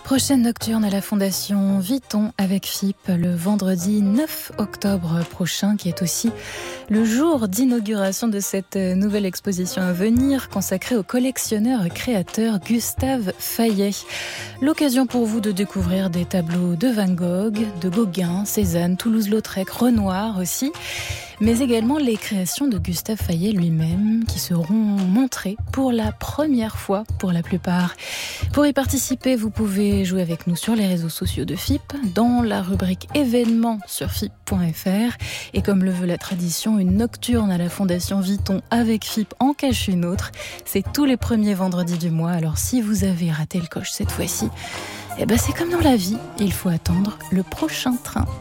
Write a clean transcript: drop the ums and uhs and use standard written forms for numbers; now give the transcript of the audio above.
Prochaine nocturne à la Fondation Vuitton avec FIP le vendredi 9 octobre prochain, qui est aussi le jour d'inauguration de cette nouvelle exposition à venir consacrée au collectionneur et créateur Gustave Fayet. L'occasion pour vous de découvrir des tableaux de Van Gogh, de Gauguin, Cézanne, Toulouse-Lautrec, Renoir aussi, mais également les créations de Gustave Fayet lui-même qui seront montrées pour la première fois pour la plupart. Pour y participer, vous pouvez jouer avec nous sur les réseaux sociaux de FIP, dans la rubrique événements sur FIP.fr. Et comme le veut la tradition, une nocturne à la Fondation Vuitton avec FIP en cache une autre. C'est tous les premiers vendredis du mois. Alors si vous avez raté le coche cette fois-ci, c'est comme dans la vie, il faut attendre le prochain train.